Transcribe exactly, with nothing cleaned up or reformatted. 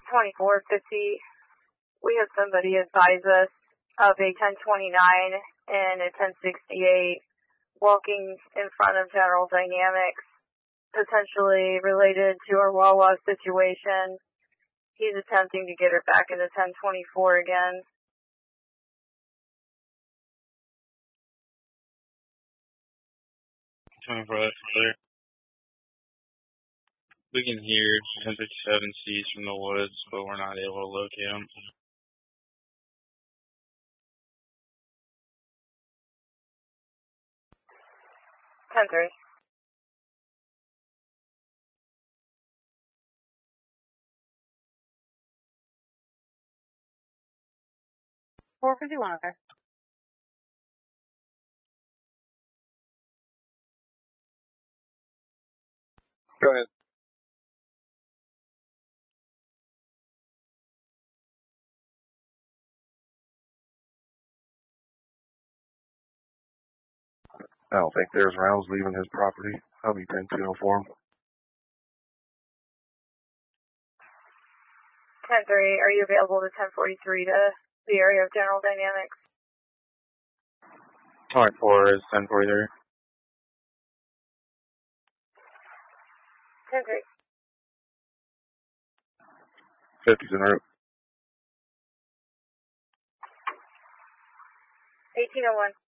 twenty-four fifty. We have somebody advise us of a ten twenty-nine and a ten sixty-eight walking in front of General Dynamics, potentially related to our Wawa situation. He's attempting to get her back into ten twenty-four again. twenty-four, that's clear. We can hear ten fifty-seven C's from the woods, but we're not able to locate them. ten three. four fifty-one, okay. Go ahead. I don't think there's rounds leaving his property. I'll be ten two for him. ten three, are you available to ten forty-three to the area of General Dynamics? Alright, four is ten forty-three. ten three. fifty's en route. eighteen oh one.